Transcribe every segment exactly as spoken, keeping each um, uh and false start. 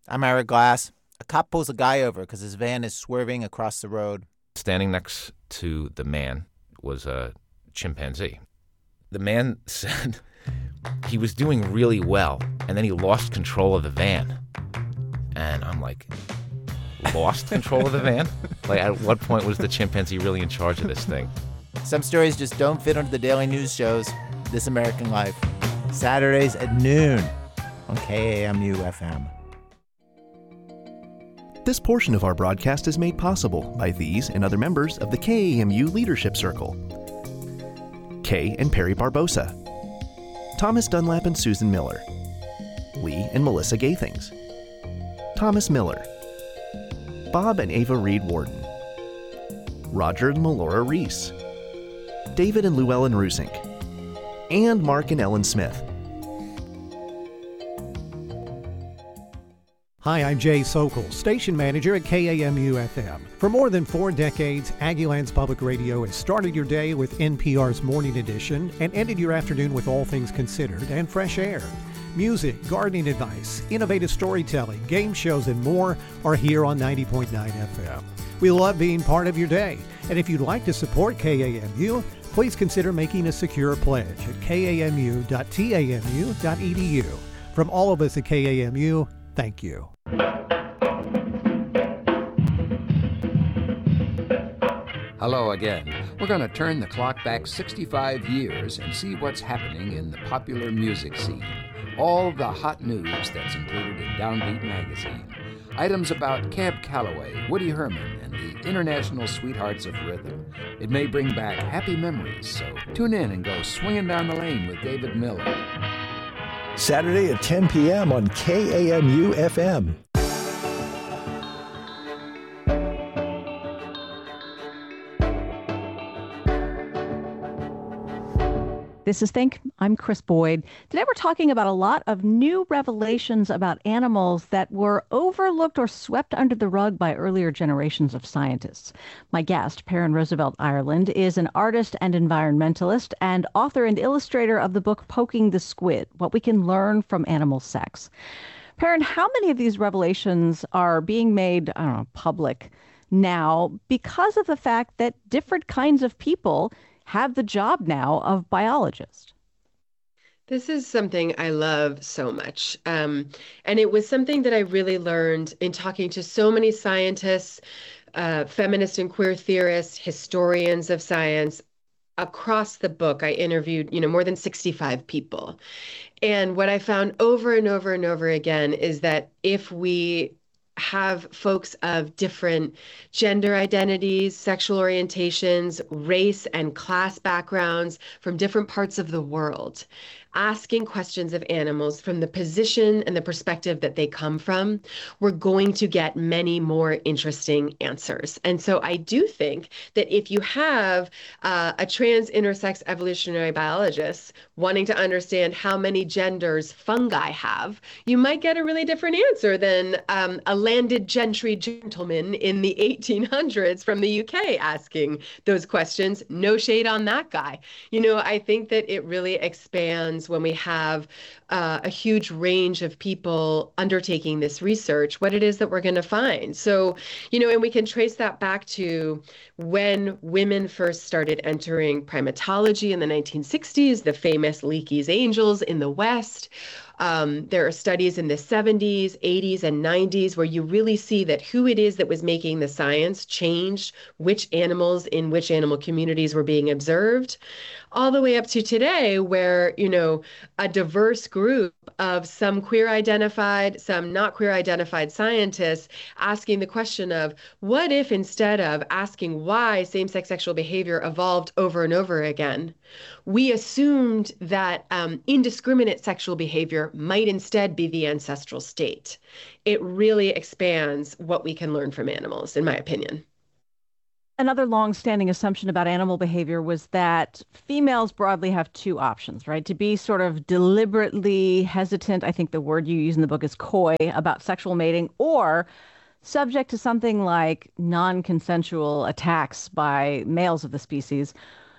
I'm Ira Glass. A cop pulls a guy over because his van is swerving across the road. Standing next to the man was a chimpanzee. The man said he was doing really well, and then he lost control of the van. And I'm like, lost control of the van? Like, at what point was the chimpanzee really in charge of this thing? Some stories just don't fit into the daily news shows. This American Life. Saturdays at noon on K A M U F M. This portion of our broadcast is made possible by these and other members of the K A M U Leadership Circle. Kay and Perry Barbosa, Thomas Dunlap and Susan Miller, Lee and Melissa Gathings, Thomas Miller, Bob and Ava Reed Warden, Roger and Melora Reese, David and Llewellyn Rusink, and Mark and Ellen Smith. Hi, I'm Jay Sokol, station manager at K A M U F M. For more than four decades, Aggieland's Public Radio has started your day with N P R's Morning Edition and ended your afternoon with All Things Considered and Fresh Air. Music, gardening advice, innovative storytelling, game shows, and more are here on ninety point nine F M. We love being part of your day, and if you'd like to support K A M U, please consider making a secure pledge at k a m u dot t a m u dot e d u. From all of us at K A M U, thank you. Hello again. We're going to turn the clock back sixty-five years and see what's happening in the popular music scene. All the hot news that's included in Downbeat magazine. Items about Cab Calloway, Woody Herman, and the International Sweethearts of Rhythm. It may bring back happy memories, so tune in and go swinging down the lane with David Miller. Saturday at ten p.m. on K A M U F M. This is Think. I'm Chris Boyd. Today we're talking about a lot of new revelations about animals that were overlooked or swept under the rug by earlier generations of scientists. My guest, Perrin Roosevelt Ireland, is an artist and environmentalist and author and illustrator of the book Poking the Squid, What We Can Learn from Animal Sex. Perrin, how many of these revelations are being made, I don't know, public now because of the fact that different kinds of people have the job now of biologist? This is something I love so much. Um, and it was something that I really learned in talking to so many scientists, uh, feminist and queer theorists, historians of science. Across the book, I interviewed, you know, more than sixty-five people. And what I found over and over and over again is that if we have folks of different gender identities, sexual orientations, race and class backgrounds from different parts of the world, asking questions of animals from the position and the perspective that they come from, we're going to get many more interesting answers. And so I do think that if you have uh, a trans intersex evolutionary biologist wanting to understand how many genders fungi have, you might get a really different answer than um, a landed gentry gentleman in the eighteen hundreds from the U K asking those questions. No shade on that guy. You know, I think that it really expands when we have uh, a huge range of people undertaking this research, what it is that we're going to find. So, you know, and we can trace that back to when women first started entering primatology in the nineteen sixties, the famous Leakey's angels in the West. Um, there are studies in the seventies, eighties, and nineties where you really see that who it is that was making the science changed which animals in which animal communities were being observed, all the way up to today where, you know, a diverse group of some queer identified, some not queer identified scientists asking the question of what if instead of asking why same-sex sexual behavior evolved over and over again, we assumed that um, indiscriminate sexual behavior might instead be the ancestral state. It really expands what we can learn from animals, in my opinion. Another long-standing assumption about animal behavior was that females broadly have two options, right? To be sort of deliberately hesitant, I think the word you use in the book is coy, about sexual mating, or subject to something like non-consensual attacks by males of the species.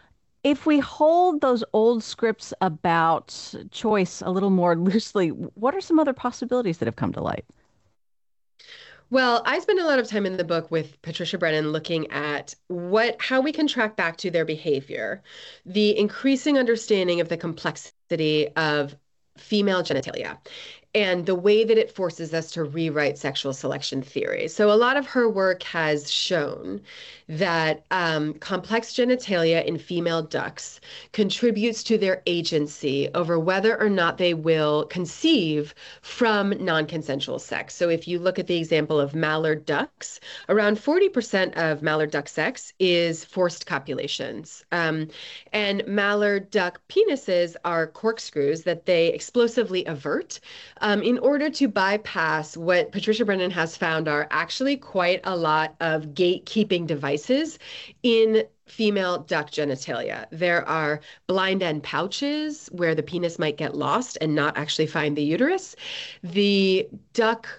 If we hold those old scripts about choice a little more loosely, what are some other possibilities that have come to light? Well, I spend a lot of time in the book with Patricia Brennan looking at what how we can track back to their behavior, the increasing understanding of the complexity of female genitalia, and the way that it forces us to rewrite sexual selection theory. So a lot of her work has shown that um, complex genitalia in female ducks contributes to their agency over whether or not they will conceive from non-consensual sex. So if you look at the example of mallard ducks, around forty percent of mallard duck sex is forced copulations. Um, and mallard duck penises are corkscrews that they explosively avert um, in order to bypass what Patricia Brennan has found are actually quite a lot of gatekeeping devices in female duck genitalia. There are blind end pouches where the penis might get lost and not actually find the uterus. The duck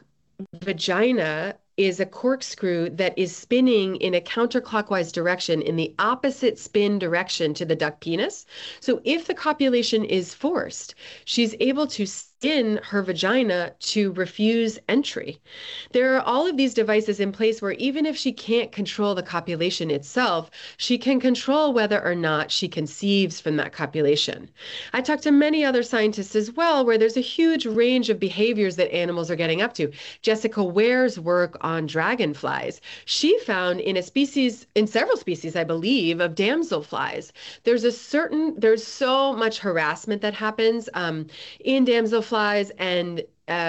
vagina is a corkscrew that is spinning in a counterclockwise direction in the opposite spin direction to the duck penis. So if the copulation is forced, she's able to spin her vagina to refuse entry. There are all of these devices in place where even if she can't control the copulation itself, she can control whether or not she conceives from that copulation. I talked to many other scientists as well, where there's a huge range of behaviors that animals are getting up to. Jessica Ware's work on dragonflies, she found in a species, in several species, I believe, of damselflies, there's a certain, there's so much harassment that happens um, in damselflies and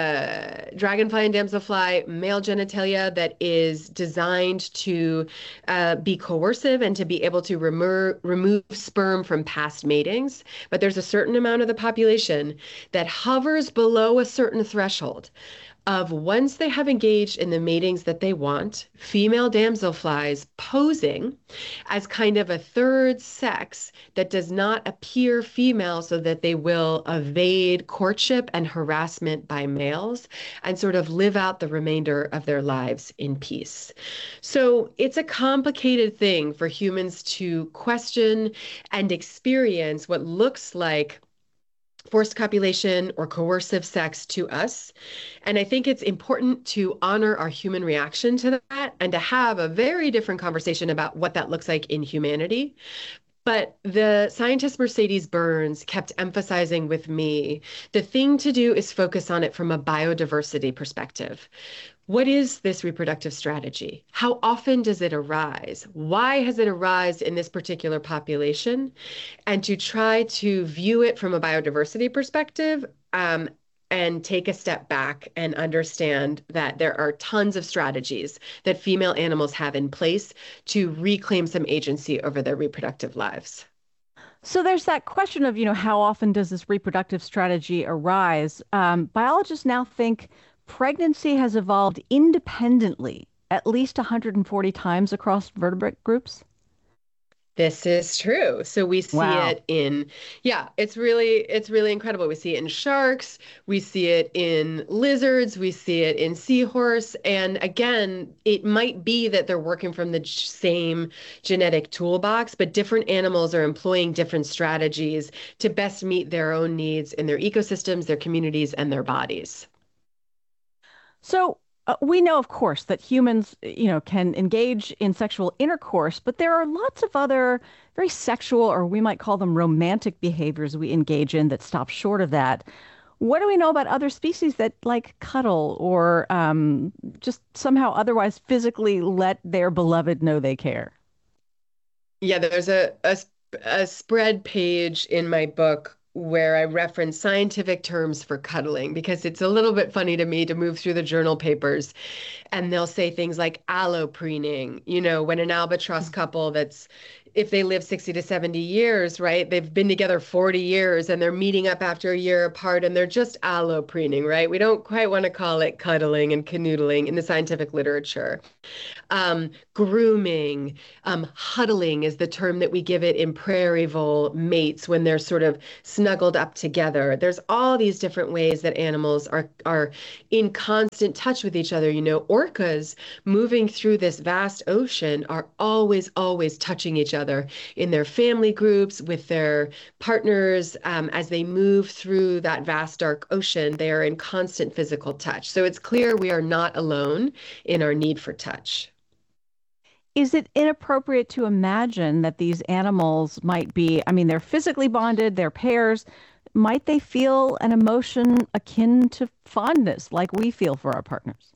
uh, dragonfly and damselfly male genitalia that is designed to uh, be coercive and to be able to remove remove sperm from past matings. But there's a certain amount of the population that hovers below a certain threshold of once they have engaged in the matings that they want, female damselflies posing as kind of a third sex that does not appear female so that they will evade courtship and harassment by males and sort of live out the remainder of their lives in peace. So it's a complicated thing for humans to question and experience what looks like forced copulation or coercive sex to us. And I think it's important to honor our human reaction to that and to have a very different conversation about what that looks like in humanity. But the scientist Mercedes Burns kept emphasizing with me, the thing to do is focus on it from a biodiversity perspective. What is this reproductive strategy? How often does it arise? Why has it arisen in this particular population? And to try to view it from a biodiversity perspective um, and take a step back and understand that there are tons of strategies that female animals have in place to reclaim some agency over their reproductive lives. So there's that question of, you know, how often does this reproductive strategy arise? Um, biologists now think pregnancy has evolved independently at least one hundred forty times across vertebrate groups. This is true. So we see Wow. it in, yeah, it's really, it's really incredible. We see it in sharks, we see it in lizards, we see it in seahorse. And again, it might be that they're working from the same genetic toolbox, but different animals are employing different strategies to best meet their own needs in their ecosystems, their communities, and their bodies. So uh, we know, of course, that humans, you know, can engage in sexual intercourse, but there are lots of other very sexual, or we might call them romantic behaviors we engage in that stop short of that. What do we know about other species that like cuddle or um, just somehow otherwise physically let their beloved know they care? Yeah, there's a, a, a spread page in my book where I reference scientific terms for cuddling because it's a little bit funny to me to move through the journal papers and they'll say things like allopreening, you know, when an albatross couple that's, if they live sixty to seventy years, right, they've been together forty years and they're meeting up after a year apart and they're just allopreening, right? We don't quite want to call it cuddling and canoodling in the scientific literature. Um, grooming, um, huddling is the term that we give it in prairie vole mates when they're sort of snuggled up together. There's all these different ways that animals are are in constant touch with each other. You know, orcas moving through this vast ocean are always, always touching each other other in their family groups, with their partners. Um, as they move through that vast, dark ocean, they are in constant physical touch. So it's clear we are not alone in our need for touch. Is it inappropriate to imagine that these animals might be, I mean, they're physically bonded, they're pairs. Might they feel an emotion akin to fondness like we feel for our partners?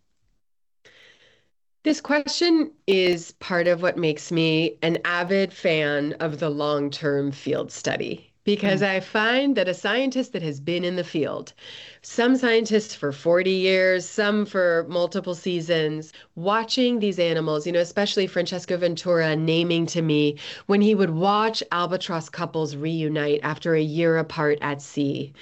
This question is part of what makes me an avid fan of the long-term field study, because mm. I find that a scientist that has been in the field, some scientists for forty years, some for multiple seasons, watching these animals, you know, especially Francesco Ventura naming to me when he would watch albatross couples reunite after a year apart at sea.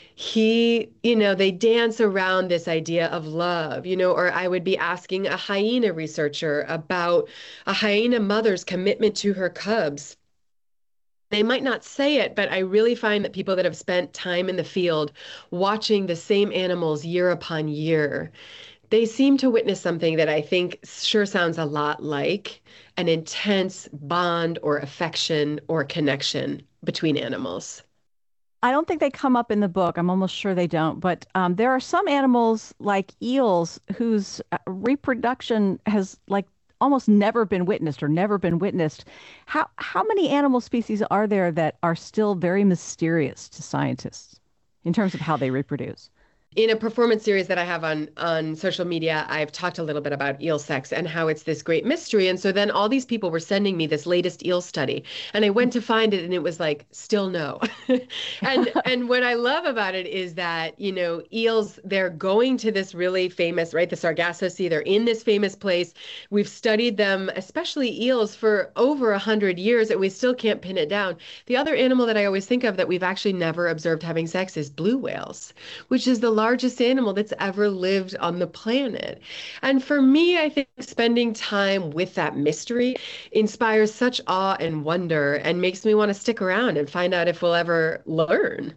He, you know, they dance around this idea of love, you know, or I would be asking a hyena researcher about a hyena mother's commitment to her cubs. They might not say it, but I really find that people that have spent time in the field watching the same animals year upon year, they seem to witness something that I think sure sounds a lot like an intense bond or affection or connection between animals. I don't think they come up in the book. I'm almost sure they don't. But um, there are some animals like eels whose reproduction has like almost never been witnessed or never been witnessed. How how many animal species are there that are still very mysterious to scientists in terms of how they reproduce? In a performance series that I have on, on social media, I've talked a little bit about eel sex and how it's this great mystery. And so then all these people were sending me this latest eel study. And I went to find it and it was like, still no. and and what I love about it is that, you know, eels, they're going to this really famous, right, the Sargasso Sea. They're in this famous place. We've studied them, especially eels, for over a hundred years and we still can't pin it down. The other animal that I always think of that we've actually never observed having sex is blue whales, which is the largest animal that's ever lived on the planet. And for me, I think spending time with that mystery inspires such awe and wonder and makes me want to stick around and find out if we'll ever learn.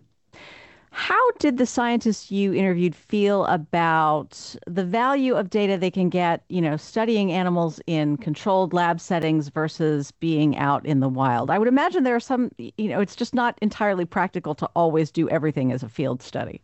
How did the scientists you interviewed feel about the value of data they can get, you know, studying animals in controlled lab settings versus being out in the wild? I would imagine there are some, you know, it's just not entirely practical to always do everything as a field study.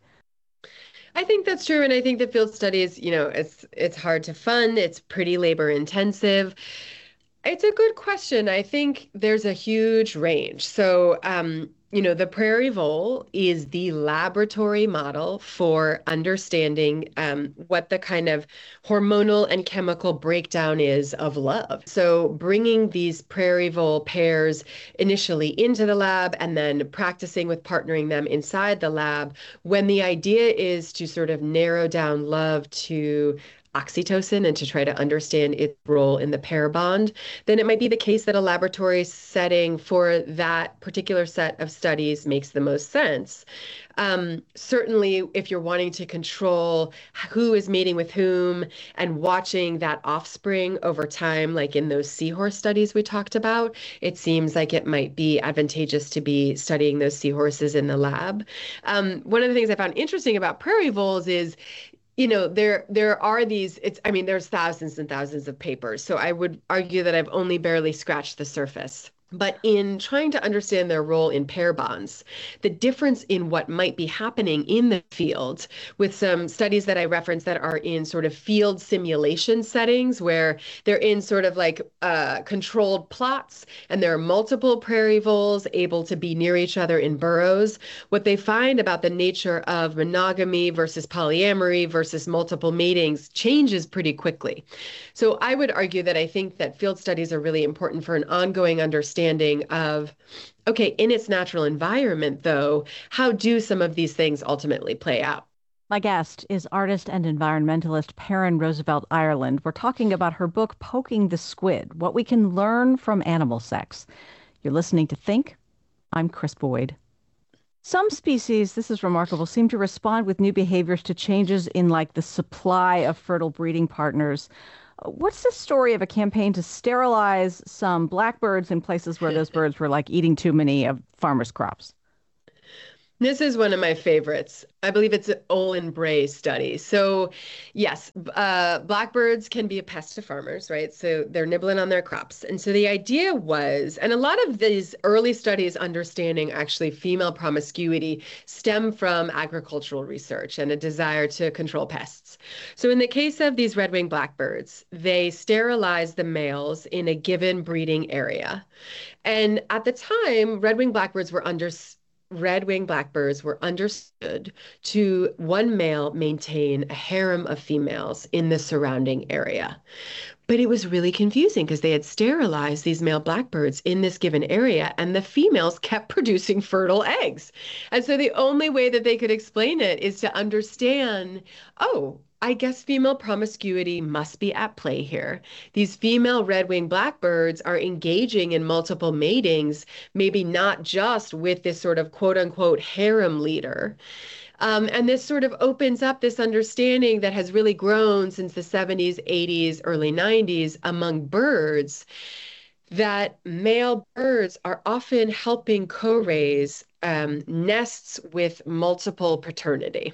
I think that's true. And I think that field studies, you know, it's it's hard to fund. It's pretty labor intensive. It's a good question. I think there's a huge range. So, um, you know, the prairie vole is the laboratory model for understanding um, what the kind of hormonal and chemical breakdown is of love. So bringing these prairie vole pairs initially into the lab and then practicing with partnering them inside the lab, when the idea is to sort of narrow down love to oxytocin and to try to understand its role in the pair bond, then it might be the case that a laboratory setting for that particular set of studies makes the most sense. Um, certainly, if you're wanting to control who is mating with whom and watching that offspring over time, like in those seahorse studies we talked about, it seems like it might be advantageous to be studying those seahorses in the lab. Um, one of the things I found interesting about prairie voles is, you know, there there are these, it's, I mean, there's thousands and thousands of papers. So I would argue that I've only barely scratched the surface. But in trying to understand their role in pair bonds, the difference in what might be happening in the field with some studies that I referenced that are in sort of field simulation settings where they're in sort of like uh, controlled plots and there are multiple prairie voles able to be near each other in burrows. What they find about the nature of monogamy versus polyamory versus multiple matings changes pretty quickly. So I would argue that I think that field studies are really important for an ongoing understanding of, okay, in its natural environment, though, how do some of these things ultimately play out? My guest is artist and environmentalist Perrin Roosevelt Ireland. We're talking about her book, Poking the Squid, What We Can Learn from Animal Sex. You're listening to Think. I'm Chris Boyd. Some species, this is remarkable, seem to respond with new behaviors to changes in like the supply of fertile breeding partners. What's the story of a campaign to sterilize some blackbirds in places where those birds were like eating too many of farmers' crops? This is one of my favorites. I believe it's an Olin Bray study. So yes, uh, blackbirds can be a pest to farmers, right? So they're nibbling on their crops. And so the idea was, and a lot of these early studies understanding actually female promiscuity stem from agricultural research and a desire to control pests. So in the case of these red-winged blackbirds, they sterilize the males in a given breeding area. And at the time, red-winged blackbirds were under red-winged blackbirds were understood to one male maintain a harem of females in the surrounding area. But it was really confusing because they had sterilized these male blackbirds in this given area, and the females kept producing fertile eggs. And so the only way that they could explain it is to understand, oh, I guess female promiscuity must be at play here. These female red-winged blackbirds are engaging in multiple matings, maybe not just with this sort of quote-unquote harem leader. Um, and this sort of opens up this understanding that has really grown since the seventies, eighties, early nineties among birds, that male birds are often helping co-raise um, nests with multiple paternity.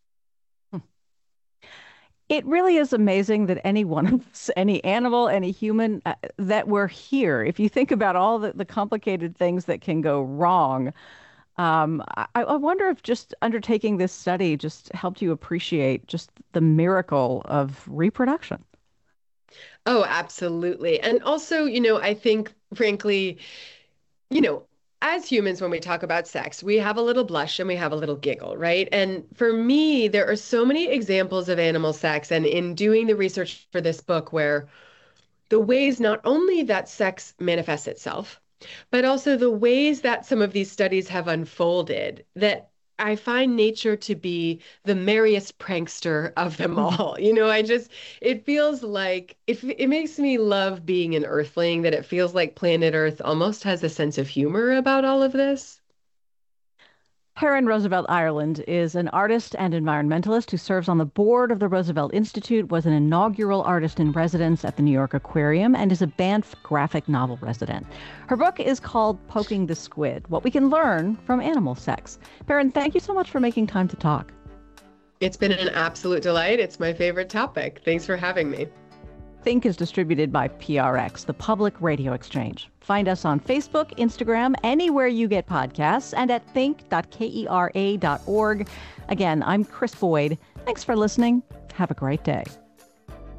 It really is amazing that any one of us, any animal, any human, uh, that we're here. If you think about all the, the complicated things that can go wrong, um, I, I wonder if just undertaking this study just helped you appreciate just the miracle of reproduction. Oh, absolutely. And also, you know, I think, frankly, you know, as humans, when we talk about sex, we have a little blush and we have a little giggle, right? And for me, there are so many examples of animal sex, and in doing the research for this book, where the ways not only that sex manifests itself, but also the ways that some of these studies have unfolded, that I find nature to be the merriest prankster of them all. You know, I just, it feels like, it, it makes me love being an earthling, that it feels like planet Earth almost has a sense of humor about all of this. Perrin Roosevelt Ireland is an artist and environmentalist who serves on the board of the Roosevelt Institute, was an inaugural artist in residence at the New York Aquarium, and is a Banff graphic novel resident. Her book is called Poking the Squid, What We Can Learn from Animal Sex. Perrin, thank you so much for making time to talk. It's been an absolute delight. It's my favorite topic. Thanks for having me. Think is distributed by P R X, the Public Radio Exchange. Find us on Facebook, Instagram, anywhere you get podcasts, and at think dot kera dot org. Again, I'm Kris Boyd. Thanks for listening. Have a great day.